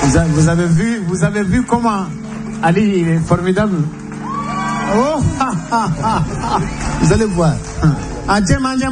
Vous avez vu comment Ali il est formidable. Oh, vous allez voir.